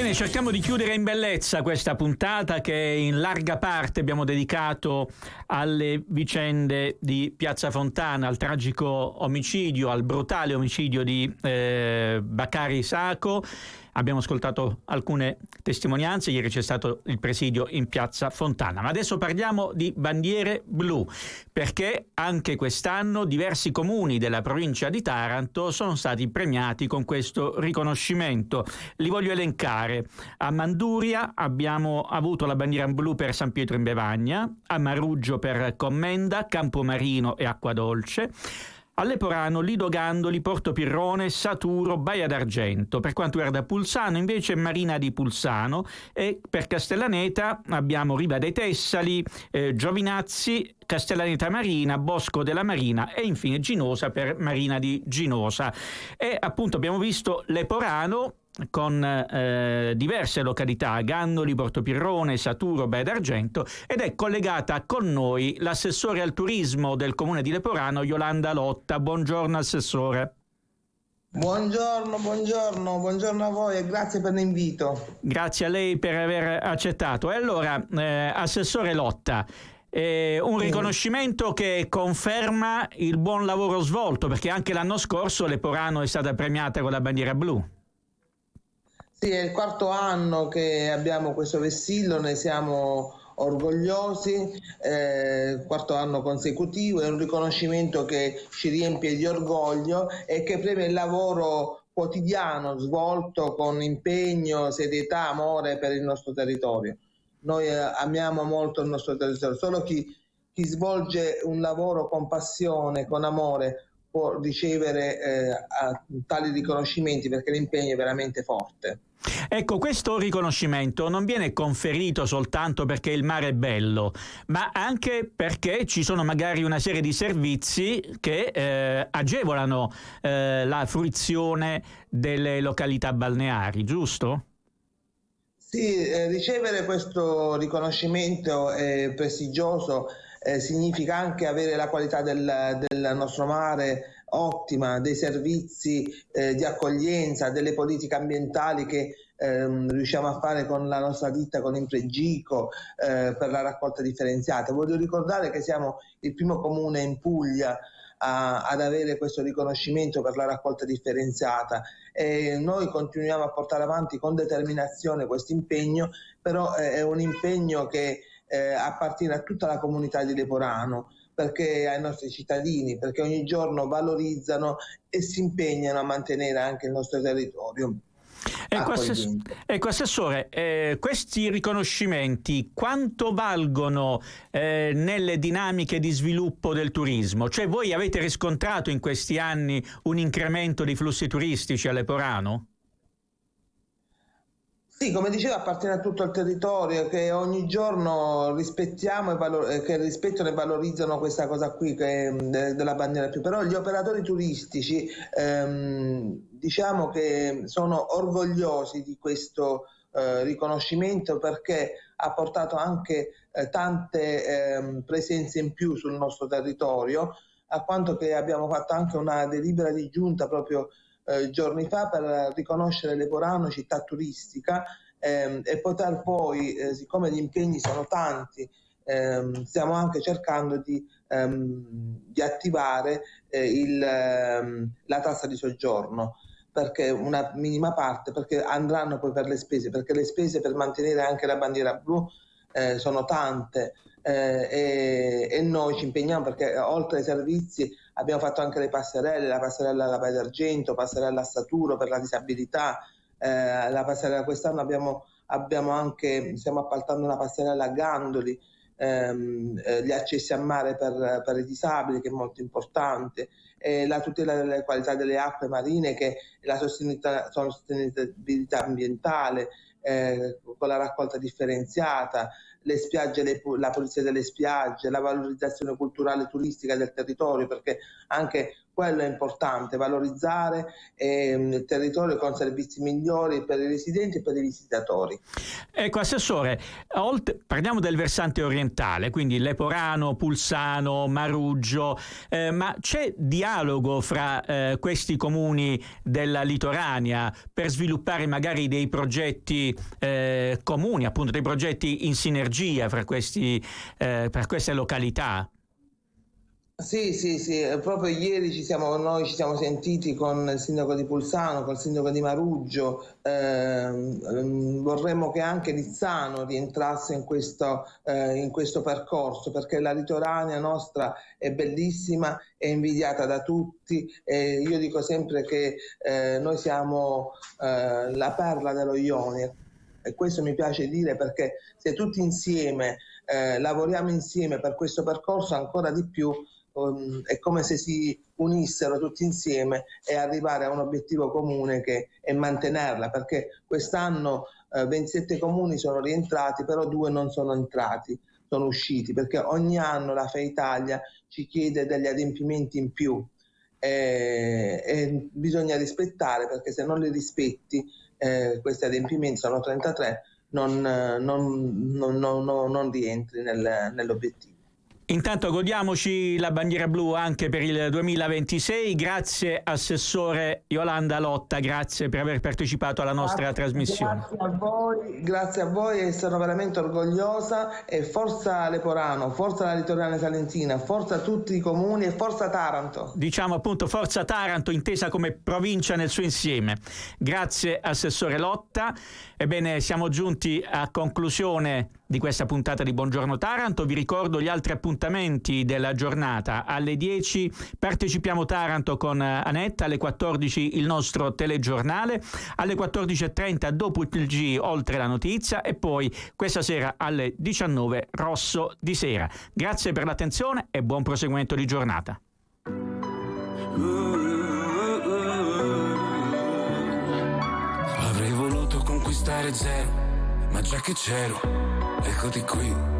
Bene, cerchiamo di chiudere in bellezza questa puntata che in larga parte abbiamo dedicato alle vicende di Piazza Fontana, al tragico omicidio, al brutale omicidio di Bakary Sacco. Abbiamo ascoltato alcune testimonianze, ieri c'è stato il presidio in Piazza Fontana, ma adesso parliamo di bandiere blu, perché anche quest'anno diversi comuni della provincia di Taranto sono stati premiati con questo riconoscimento. Li voglio elencare. A Manduria abbiamo avuto la bandiera blu per San Pietro in Bevagna, a Maruggio per Commenda, Campomarino e Acquadolce, a Leporano, Lido Gandoli, Porto Pirrone, Saturo, Baia d'Argento. Per quanto riguarda Pulsano, invece, Marina di Pulsano, e per Castellaneta abbiamo Riva dei Tessali, Giovinazzi, Castellaneta Marina, Bosco della Marina e infine Ginosa per Marina di Ginosa. E appunto abbiamo visto Leporano con diverse località, Gandoli, Portopirrone, Saturo, Baia d'Argento, ed è collegata con noi l'assessore al turismo del comune di Leporano, Yolanda Lotta. Buongiorno assessore. Buongiorno a voi e grazie per l'invito. Grazie a lei per aver accettato. E allora, assessore Lotta, un riconoscimento che conferma il buon lavoro svolto, perché anche l'anno scorso Leporano è stata premiata con la bandiera blu. Sì, è il quarto anno che abbiamo questo vessillo, ne siamo orgogliosi, quarto anno consecutivo, è un riconoscimento che ci riempie di orgoglio e che premia il lavoro quotidiano svolto con impegno, serietà, amore per il nostro territorio. Noi amiamo molto il nostro territorio, solo chi svolge un lavoro con passione, con amore, può ricevere tali riconoscimenti, perché l'impegno è veramente forte. Ecco, questo riconoscimento non viene conferito soltanto perché il mare è bello, ma anche perché ci sono magari una serie di servizi che agevolano la fruizione delle località balneari, giusto? Sì, ricevere questo riconoscimento prestigioso significa anche avere la qualità del nostro mare ottima, dei servizi di accoglienza, delle politiche ambientali che riusciamo a fare con la nostra ditta, con Impregico, per la raccolta differenziata. Voglio ricordare che siamo il primo comune in Puglia ad avere questo riconoscimento per la raccolta differenziata, e noi continuiamo a portare avanti con determinazione questo impegno, però è un impegno che appartiene a tutta la comunità di Leporano, perché ai nostri cittadini, perché ogni giorno valorizzano e si impegnano a mantenere anche il nostro territorio. Ecco, assessore, questi riconoscimenti quanto valgono nelle dinamiche di sviluppo del turismo? Cioè, voi avete riscontrato in questi anni un incremento di flussi turistici a Leporano? Sì, come dicevo, appartiene a tutto il territorio, che ogni giorno rispettiamo che rispettano e valorizzano questa cosa qui della bandiera più. Però gli operatori turistici diciamo che sono orgogliosi di questo riconoscimento, perché ha portato anche tante presenze in più sul nostro territorio, a quanto che abbiamo fatto anche una delibera di giunta proprio giorni fa per riconoscere Leporano città turistica, e poter poi, siccome gli impegni sono tanti, stiamo anche cercando di attivare la tassa di soggiorno, perché una minima parte, perché andranno poi per le spese, perché le spese per mantenere anche la bandiera blu sono tante, e noi ci impegniamo, perché oltre ai servizi abbiamo fatto anche le passerelle, la passerella alla Baia d'Argento, passerella a Saturo per la disabilità, la passerella quest'anno stiamo appaltando una passerella a Gandoli, gli accessi a mare per i disabili, che è molto importante, la tutela delle qualità delle acque marine, che è la sostenibilità ambientale, con la raccolta differenziata, le spiagge, la pulizia delle spiagge, la valorizzazione culturale e turistica del territorio, perché anche quello è importante, valorizzare il territorio con servizi migliori per i residenti e per i visitatori. Ecco, Assessore, parliamo del versante orientale, quindi Leporano, Pulsano, Maruggio, ma c'è dialogo fra questi comuni della litoranea per sviluppare magari dei progetti comuni, appunto dei progetti in sinergia fra queste località? Sì, proprio ieri noi ci siamo sentiti con il sindaco di Pulsano, col sindaco di Maruggio, vorremmo che anche Nizzano rientrasse in questo percorso, perché la litoranea nostra è bellissima, è invidiata da tutti, io dico sempre che noi siamo la perla dello Ionio, e questo mi piace dire, perché se tutti insieme lavoriamo insieme per questo percorso, ancora di più è come se si unissero tutti insieme e arrivare a un obiettivo comune, che è mantenerla, perché quest'anno 27 comuni sono rientrati, però 2 non sono entrati, sono usciti, perché ogni anno la FEI Italia ci chiede degli adempimenti in più e bisogna rispettare, perché se non li rispetti questi adempimenti, sono 33, non rientri nell'obiettivo. Intanto godiamoci la bandiera blu anche per il 2026. Grazie Assessore Yolanda Lotta, grazie per aver partecipato alla nostra trasmissione. Grazie a voi, e sono veramente orgogliosa, e forza Leporano, forza la litoranea salentina, forza tutti i comuni e forza Taranto. Diciamo appunto forza Taranto, intesa come provincia nel suo insieme. Grazie Assessore Lotta. Ebbene, siamo giunti a conclusione di questa puntata di Buongiorno Taranto. Vi ricordo gli altri appuntamenti della giornata. Alle 10 partecipiamo Taranto con Anetta, alle 14 il nostro telegiornale, alle 14:30 dopo il TG Oltre la notizia, e poi questa sera alle 19 Rosso di sera. Grazie per l'attenzione e buon proseguimento di giornata. Avrei voluto conquistare zero, ma già che c'ero, eccoti qui.